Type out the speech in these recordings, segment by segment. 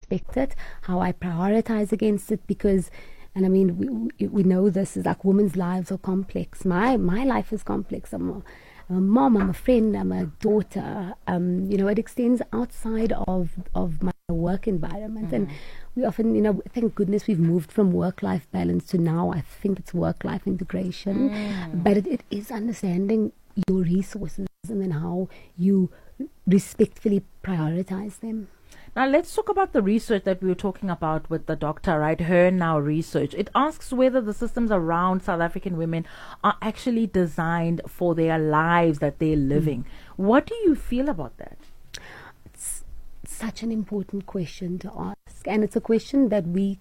respect it, how I prioritize against it, because, and I mean, we know this is like women's lives are complex. My life is complex. I'm a mom, I'm a friend, I'm a daughter. It extends outside of my work environment. And we often, thank goodness we've moved from work-life balance to now I think it's work-life integration. But it is understanding your resources and then how you respectfully prioritize them. Now, let's talk about the research that we were talking about with the doctor, right? Her Now research. It asks whether the systems around South African women are actually designed for their lives that they're living. What do you feel about that? It's such an important question to ask. And it's a question that we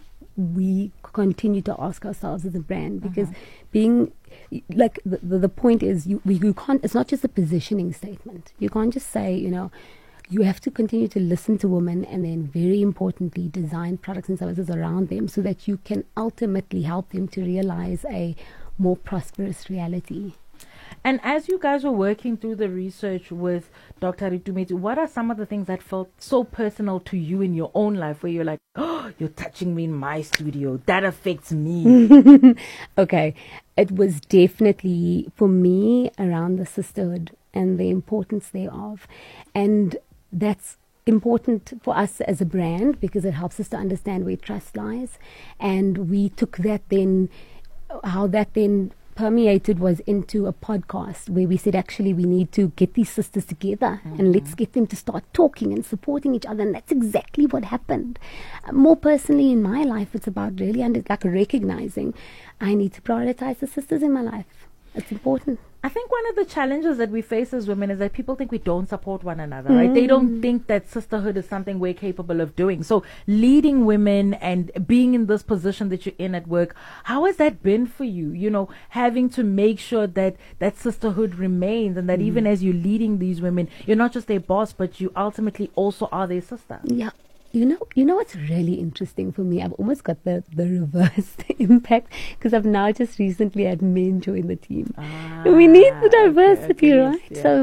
continue to ask ourselves as a brand, because being like the point is you can't, it's not just a positioning statement. You can't just say, you have to continue to listen to women and then, very importantly, design products and services around them so that you can ultimately help them to realize a more prosperous reality. And as you guys were working through the research with Dr. Itumetu, what are some of the things that felt so personal to you in your own life where you're like, oh, you're touching me in my studio, that affects me? Okay. It was definitely, for me, around the sisterhood and the importance thereof. And that's important for us as a brand because it helps us to understand where trust lies. And we took that then, how that then permeated was into a podcast where we said, actually, we need to get these sisters together and let's get them to start talking and supporting each other. And that's exactly what happened. More personally in my life, it's about really recognizing I need to prioritize the sisters in my life. It's important. I think one of the challenges that we face as women is that people think we don't support one another, right? They don't think that sisterhood is something we're capable of doing. So leading women and being in this position that you're in at work, how has that been for you? Having to make sure that that sisterhood remains and that even as you're leading these women, you're not just their boss, but you ultimately also are their sister. Yeah. You know what's really interesting for me? I've almost got the reverse impact because I've now just recently had men join the team. We need the diversity, right? Yeah, so,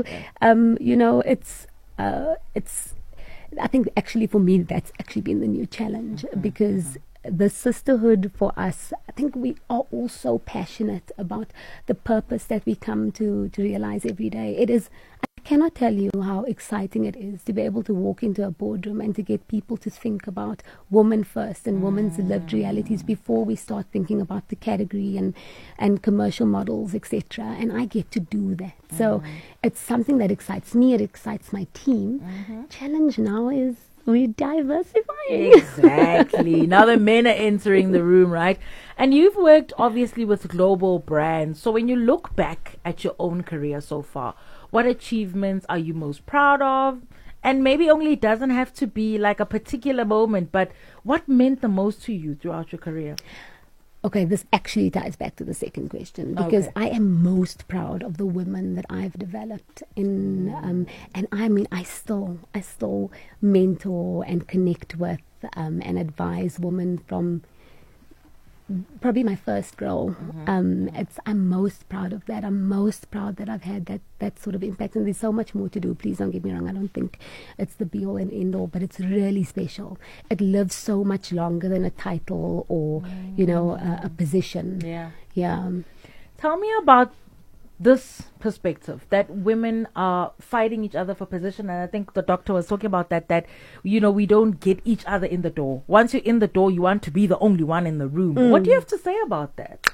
it's. I think actually for me that's actually been the new challenge because the sisterhood for us, I think we are all so passionate about the purpose that we come to realize every day. It is. I cannot tell you how exciting it is to be able to walk into a boardroom and to get people to think about women first and women's lived realities before we start thinking about the category and commercial models, etc. And I get to do that. So it's something that excites me. It excites my team. Challenge now is we're diversifying. Exactly. Now the men are entering the room, right? And you've worked obviously with global brands. So when you look back at your own career so far, what achievements are you most proud of? And maybe only it doesn't have to be like a particular moment, but what meant the most to you throughout your career? Okay, this actually ties back to the second question because I am most proud of the women that I've developed in, and I mean, I still mentor and connect with and advise women from probably my first role. I'm most proud of that. I'm most proud that I've had that sort of impact, and there's so much more to do. Please don't get me wrong. I don't think it's the be all and end all, but it's really special. It lives so much longer than a title or a position. Yeah. Tell me about this perspective that women are fighting each other for position, and I think the doctor was talking about that we don't get each other in the door. Once you're in the door, you want to be the only one in the room. What do you have to say about that?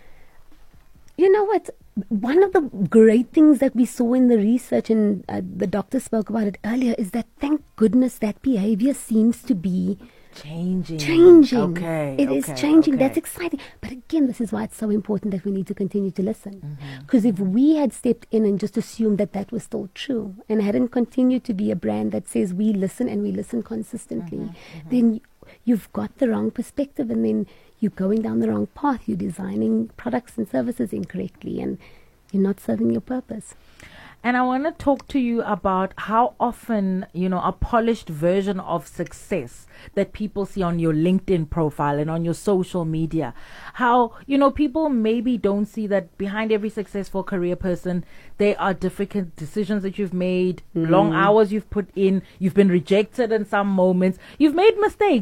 You know what? One of the great things that we saw in the research, and the doctor spoke about it earlier, is that thank goodness that behavior seems to be changing. It is changing. That's exciting. But again, this is why it's so important that we need to continue to listen. Because if we had stepped in and just assumed that was still true and hadn't continued to be a brand that says we listen and we listen consistently, then you've got the wrong perspective, and then you're going down the wrong path. You're designing products and services incorrectly, and you're not serving your purpose. And I want to talk to you about how often, a polished version of success that people see on your LinkedIn profile and on your social media, how, people maybe don't see that behind every successful career person, there are difficult decisions that you've made, long hours you've put in, you've been rejected in some moments, you've made mistakes.